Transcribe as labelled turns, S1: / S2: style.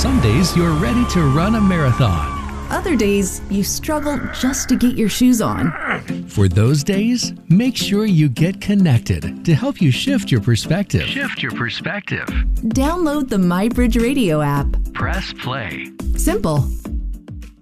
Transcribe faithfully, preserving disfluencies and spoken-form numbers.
S1: Some days you're ready to run a marathon.
S2: Other days, you struggle just to get your shoes on.
S1: For those days, make sure you get connected to help you shift your perspective.
S3: Shift your perspective.
S2: Download the MyBridge Radio app.
S3: Press play.
S2: Simple.